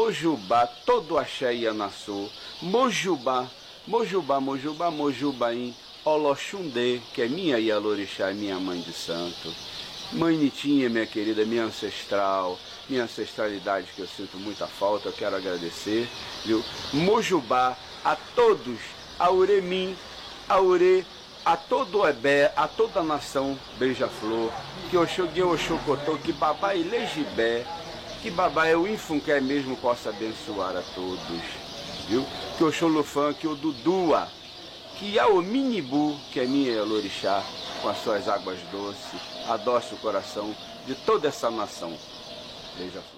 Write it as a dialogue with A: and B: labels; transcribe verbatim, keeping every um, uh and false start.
A: Mojubá, todo axé e anaçô, Mojubá, Mojubá, Mojubá, Mojubaim, Oloxundê, que é minha Ialorixá, minha mãe de santo. Mãe Nitinha, minha querida, minha ancestral, minha ancestralidade que eu sinto muita falta, eu quero agradecer, viu? Mojubá, a todos, a Uremim, a Ure, a todo o Ebé, a toda a nação beija-flor, que Oxóguiê, Oxocotô, que Babá e Legibé, que Babá é o Infunqué mesmo possa abençoar a todos, viu? Que Oxolufã, que o Dudua, que a Ominibu, que é minha Ialorixá, com as suas águas doces, adoce o coração de toda essa nação. Beija-flor.